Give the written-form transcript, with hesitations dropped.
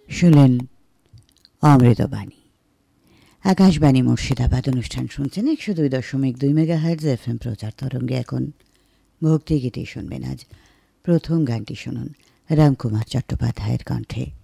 শুনলেন অমৃতবাণী। আকাশবাণী মুর্শিদাবাদ অনুষ্ঠান শুনছেন 102.2 মেগাহার্টজ FM প্রচার তরঙ্গে। এখন ভক্তিগীতি শুনবেন। আজ প্রথম গানটি শুনুন রামকুমার চট্টোপাধ্যায়ের কণ্ঠে।